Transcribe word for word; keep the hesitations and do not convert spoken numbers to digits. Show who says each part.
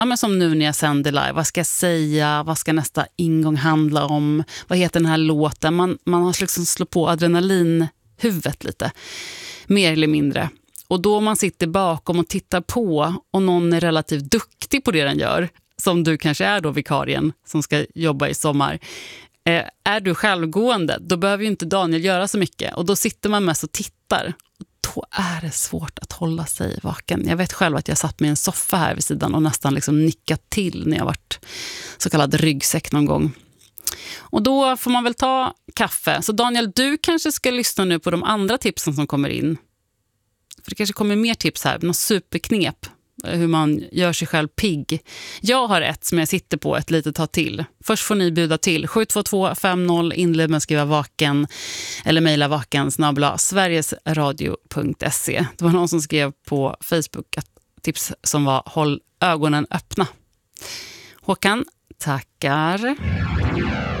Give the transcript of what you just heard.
Speaker 1: ja, men som nu när jag sänder live. Vad ska jag säga? Vad ska nästa ingång handla om? Vad heter den här låten? Man, man har liksom slå på adrenalinhuvudet lite. Mer eller mindre. Och då man sitter bakom och tittar på och någon är relativt duktig på det den gör, som du kanske är då vikarien som ska jobba i sommar. Eh, är du självgående, då behöver ju inte Daniel göra så mycket. Och då sitter man mest och tittar. Då är det svårt att hålla sig vaken. Jag vet själv att jag satt med en soffa här vid sidan och nästan liksom nickat till när jag varit så kallad ryggsäck någon gång. Och då får man väl ta kaffe. Så Daniel, du kanske ska lyssna nu på de andra tipsen som kommer in. För det kanske kommer mer tips här. Någon superknep. Hur man gör sig själv pigg. Jag har ett som jag sitter på ett litet tag till. Först får ni bjuda till sju två två fem noll, inled med att skriva vaken eller mejla vaken snabel-a sverigesradio punkt se. Det var någon som skrev på Facebook ett tips som var håll ögonen öppna. Håkan, tackar.